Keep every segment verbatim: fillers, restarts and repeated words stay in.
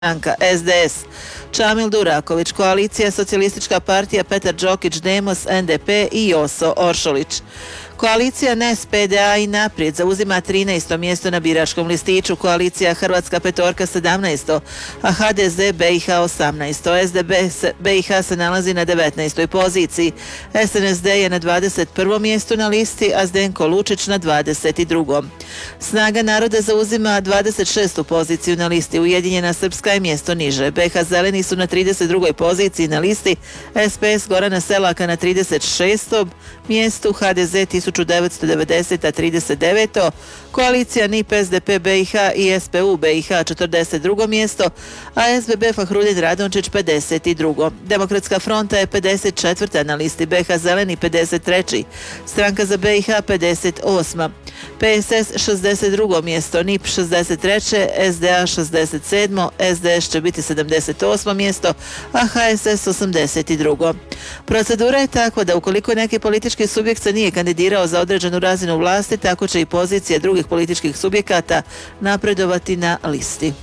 stranka S D S, Čamil Duraković, Koalicija Socijalistička partija Petar Đokić, Demos, N D P i Joso Oršolić. Koalicija N E S, P D A i Naprijed zauzima trinaesto mjesto na biračkom listiću, Koalicija Hrvatska petorka sedamnaesto, a H D Z B i H osamnaesto. S D B i H se nalazi na devetnaestoj poziciji. S N S D je na dvadeset prvom mjestu na listi, a Zdenko Lučić na dvadeset drugom. Snaga naroda zauzima dvadeset šestu poziciju na listi, Ujedinjena Srpska je mjesto niže. B H Zeleni su na trideset drugoj poziciji na listi, S P S Gorana Selaka na trideset šestom mjestu, H D Z tisuću devetsto devedeseta trideset deveto. Koalicija N I P, S D P B i H i S P U B i H četrdeset drugo mjesto, a S B B Fahrudin Radončić pedeset drugo. Demokratska fronta je pedeset četvrta na listi, B H Zeleni pedeset treći, Stranka za B i H pedeset osma, P S S šezdeset drugo mjesto, N I P šezdeset treće, S D A šezdeset sedmo, S D S će biti sedamdeset osmo mjesto, a H S S osamdeset drugo. Procedura je takva da ukoliko neki politički subjekt se nije kandidirao za određenu razinu vlasti, tako će i pozicije drugih političkih subjekata napredovati na listi.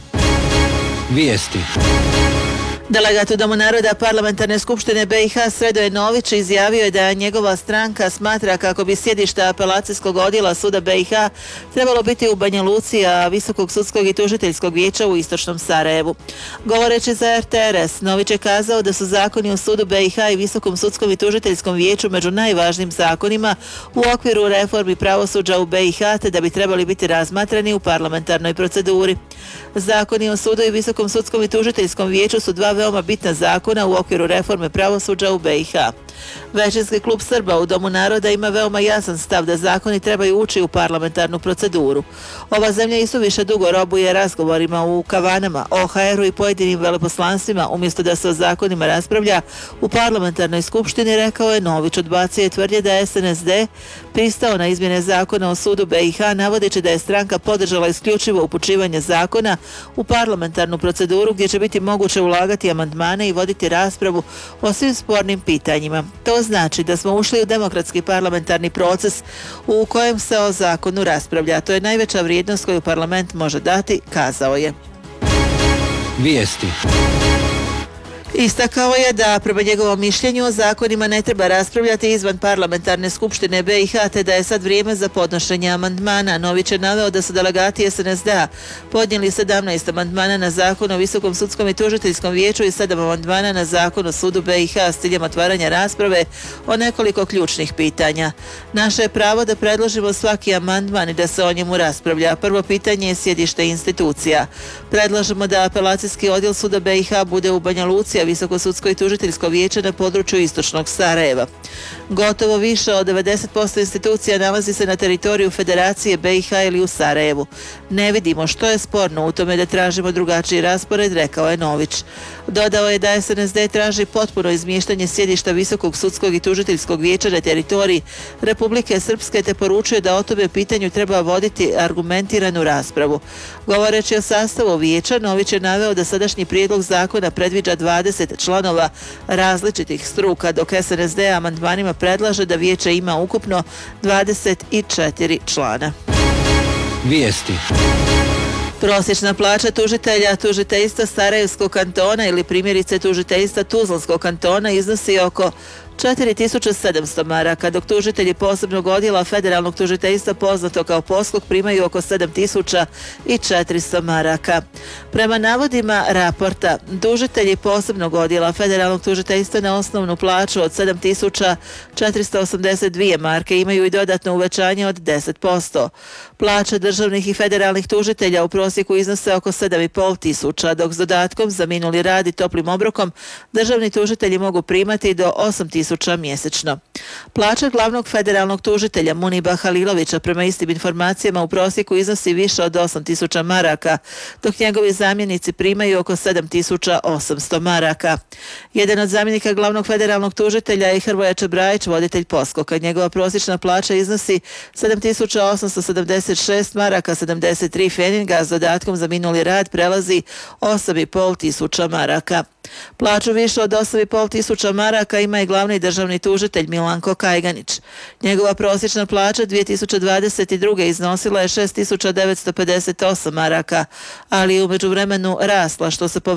Vijesti. Delegat u Domu naroda Parlamentarne skupštine B i H Sredoje Nović izjavio je da njegova stranka smatra kako bi sjedište apelacijskog odjela suda B i H trebalo biti u Banja Luci, a Visokog sudskog i tužiteljskog vijeća u istočnom Sarajevu. Govoreći za R T R S, Nović je kazao da su zakoni u sudu B i H i Visokom sudskom i tužiteljskom vijeću među najvažnijim zakonima u okviru reformi pravosuđa u B i H, te da bi trebali biti razmatrani u parlamentarnoj proceduri. Zakoni o sudu i Visokom sudskom i tužiteljskom vijeću su dva veoma bitna zakona u okviru reforme pravosuđa u B i H. Većinski klub Srba u Domu naroda ima veoma jasan stav da zakoni trebaju ući u parlamentarnu proceduru. Ova zemlja isuviše dugo robuje razgovorima u kavanama, O H R-u i pojedinim veleposlanstvima, umjesto da se o zakonima raspravlja u parlamentarnoj skupštini, rekao je Nović. Odbacio je tvrdnje da S N S D pristao na izmjene zakona o sudu B i H, navodeći da je stranka podržala isključivo upućivanje zakona u parlamentarnu proceduru gdje će biti moguće ulagati amandmane i voditi raspravu o svim spornim pitanjima. To znači da smo ušli u demokratski parlamentarni proces u kojem se o zakonu raspravlja. To je najveća vrijednost koju parlament može dati, kazao je. Vijesti. Istakao je da prema njegovom mišljenju o zakonima ne treba raspravljati izvan parlamentarne skupštine B i H, te da je sad vrijeme za podnošenje amandmana. Nović je naveo da su delegati S N S D-a podnijeli sedamnaest amandmana na zakon o Visokom sudskom i tužiteljskom vijeću i sedam amandmana na zakon o sudu B i H s ciljem otvaranja rasprave o nekoliko ključnih pitanja. Naše je pravo da predložimo svaki amandman i da se o njemu raspravlja. Prvo pitanje je sjedište institucija. Predlažemo da apelacijski odjel suda B i H bude u Banja Luci, a Visoko sudsko i tužiteljsko vijeće na području istočnog Sarajeva. Gotovo više od devedeset posto institucija nalazi se na teritoriju Federacije B i H ili u Sarajevu. Ne vidimo što je sporno u tome da tražimo drugačiji raspored, rekao je Nović. Dodao je da S N S D traži potpuno izmještanje sjedišta Visokog sudskog i tužiteljskog vijeća na teritoriji Republike Srpske, te poručuje da o tome pitanju treba voditi argumentiranu raspravu. Govoreći o sastavu vijeća, Nović je naveo da sadašnji prijedlog zakona predviđa dvadeset članova različitih struka, dok S N S D amandmanima predlaže da vijeće ima ukupno dvadeset četiri člana. Vijesti. Prosječna plaća tužitelja tužiteljstva Sarajevskog kantona ili primjerice tužiteljstva Tuzlanskog kantona iznosi oko četiri tisuće sedamsto maraka, dok tužitelji posebnog odjela federalnog tužiteljstva, poznato kao POSKOK, primaju oko sedam tisuća četiristo maraka. Prema navodima raporta, tužitelji posebnog odjela federalnog tužiteljstva na osnovnu plaću od sedam tisuća četiristo osamdeset dvije marke imaju i dodatno uvećanje od deset posto. Plaće državnih i federalnih tužitelja u prosjeku iznose oko sedam i pol tisuća, dok s dodatkom za minuli rad i toplim obrokom državni tužitelji mogu primati do osam tisuća mjesečno. Plaća glavnog federalnog tužitelja Muniba Halilovića prema istim informacijama u prosjeku iznosi više od osam tisuća maraka, dok njegovi zamjenici primaju oko sedam tisuća osamsto maraka. Jedan od zamjenika glavnog federalnog tužitelja je Hrvoje Čebrajić, voditelj POSKOK-a. Njegova prosječna plaća iznosi sedam tisuća osamsto sedamdeset šest maraka sedamdeset tri pfeninga, dodatkom za minuli rad prelazi osam i pol tisuća maraka. Plaću više od osam i pol tisuća maraka ima i glavni državni tužitelj Milanko Kajganić. Njegova prosječna plaća dvije tisuće dvadeset druge iznosila je šest tisuća devetsto pedeset osam maraka, ali je u međuvremenu rasla, što se